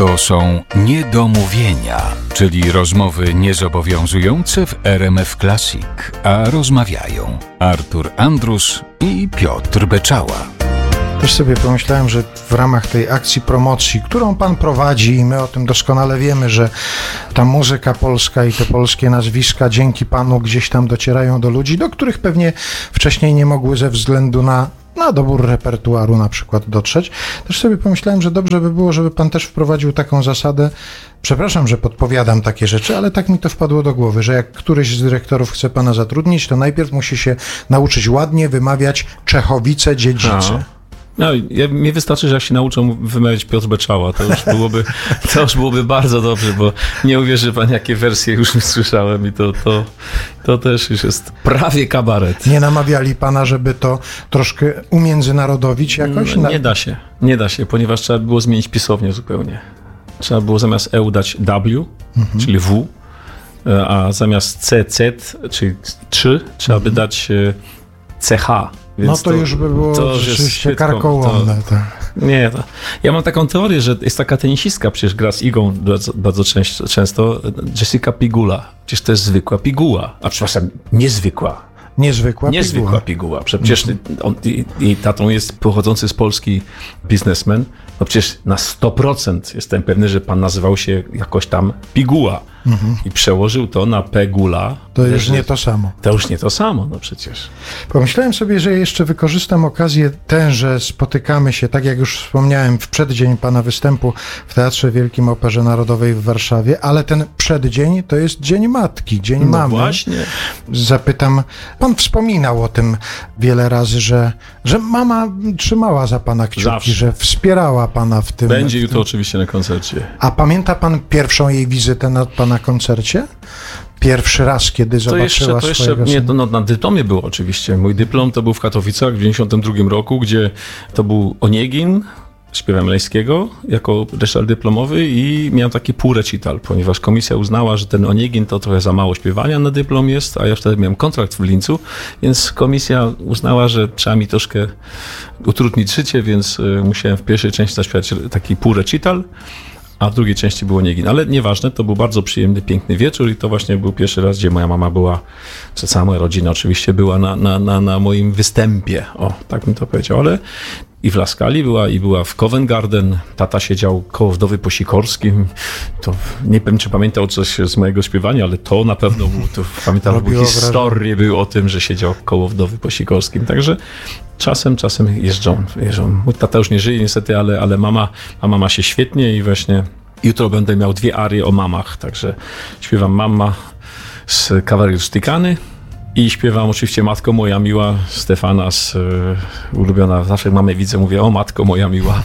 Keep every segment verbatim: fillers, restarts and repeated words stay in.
To są niedomówienia, czyli rozmowy niezobowiązujące w R M F Classic, a rozmawiają Artur Andrus i Piotr Beczała. Też sobie pomyślałem, że w ramach tej akcji promocji, którą pan prowadzi i my o tym doskonale wiemy, że ta muzyka polska i te polskie nazwiska dzięki panu gdzieś tam docierają do ludzi, do których pewnie wcześniej nie mogły ze względu na na dobór repertuaru na przykład dotrzeć. Też sobie pomyślałem, że dobrze by było, żeby pan też wprowadził taką zasadę, przepraszam, że podpowiadam takie rzeczy, ale tak mi to wpadło do głowy, że jak któryś z dyrektorów chce pana zatrudnić, to najpierw musi się nauczyć ładnie wymawiać Czechowice-Dziedzice. A. No, ja, mi wystarczy, że jak się nauczą wymawiać Piotr Beczała, to już byłoby, to już byłoby bardzo dobrze, bo nie uwierzy pan, jakie wersje już słyszałem i to, to, to też już jest prawie kabaret. Nie namawiali pana, żeby to troszkę umiędzynarodowić jakoś? No, nie da się, nie da się, ponieważ trzeba było zmienić pisownię zupełnie. Trzeba było zamiast E dać W, mhm. czyli W, a zamiast C, C, czyli trzy, trzeba mhm. by dać C H. Więc no to, to już by było to rzeczywiście karkołomne. To, tak. Nie, to, ja mam taką teorię, że jest taka tenisistka, przecież gra z Igą bardzo, bardzo często, często, Jessica Pegula. Przecież to jest zwykła piguła, a przepraszam, niezwykła. Niezwykła, Niezwykła piguła. piguła. Przecież on, i, i tatą jest pochodzący z Polski biznesmen. No przecież na sto procent jestem pewny, że pan nazywał się jakoś tam Piguła. Mhm. I przełożył to na Pegula. To już nie to samo. To już nie to samo, no przecież. Pomyślałem sobie, że jeszcze wykorzystam okazję tę, że spotykamy się, tak jak już wspomniałem, w przeddzień pana występu w Teatrze Wielkim Operze Narodowej w Warszawie, ale ten przeddzień to jest Dzień Matki, Dzień no Mamy. Właśnie. Zapytam, pan wspominał o tym wiele razy, że, że mama trzymała za pana kciuki, Zawsze. że wspierała pana w tym. Będzie w jutro tym. oczywiście na koncercie. A pamięta pan pierwszą jej wizytę na pana koncercie? Pierwszy raz, kiedy to zobaczyła jeszcze, to jeszcze, swojego nie, to no, na dyplomie było oczywiście. Mój dyplom to był w Katowicach w dziewięćdziesiątym drugim roku, gdzie to był Oniegin, śpiewem Lejskiego, jako recital dyplomowy i miałem taki półrecital, ponieważ komisja uznała, że ten Oniegin to trochę za mało śpiewania na dyplom jest, a ja wtedy miałem kontrakt w Lincu, więc komisja uznała, że trzeba mi troszkę utrudnić życie, więc musiałem w pierwszej części zaśpiewać taki półrecital, a w drugiej części było Oniegin. Ale nieważne, to był bardzo przyjemny, piękny wieczór i to właśnie był pierwszy raz, gdzie moja mama była, czy cała moja rodzina oczywiście była na, na, na, na moim występie. O, tak bym to powiedział, ale i w Laskali była, i była w Covent Garden. Tata siedział koło Wdowy po Sikorskim. To nie wiem, czy pamiętał coś z mojego śpiewania, ale to na pewno było, to pamiętam, że były historie były o tym, że siedział koło Wdowy po Sikorskim. Także czasem, czasem jeżdżą. jeżdżą. Mój tata już nie żyje niestety, ale, ale mama, a mama się świetnie i właśnie jutro będę miał dwie arie o mamach. Także śpiewam Mama z Kawalerii Rustikany. I śpiewam oczywiście Matko moja miła, Stefana z y, ulubiona, zawsze jak mamę widzę, mówię o Matko moja miła,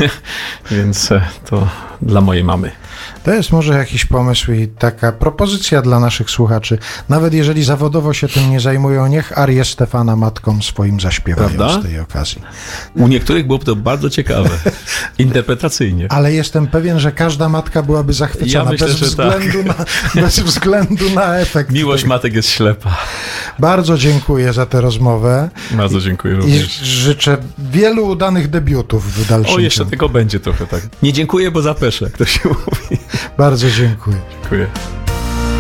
więc y, to dla mojej mamy. To jest może jakiś pomysł i taka propozycja dla naszych słuchaczy. Nawet jeżeli zawodowo się tym nie zajmują, niech arię Stefana matkom swoim zaśpiewają. Prawda? Z tej okazji. U niektórych byłoby to bardzo ciekawe, interpretacyjnie. Ale jestem pewien, że każda matka byłaby zachwycona, ja myślę, bez, względu tak. na, bez względu na efekt. Miłość tego. matek jest ślepa. Bardzo dziękuję za tę rozmowę. Bardzo dziękuję również. I życzę wielu udanych debiutów w dalszym O, jeszcze ciągu. tego będzie trochę tak. Nie dziękuję, bo zapeszę, jak to się mówi. Bardzo dziękuję. Dziękuję.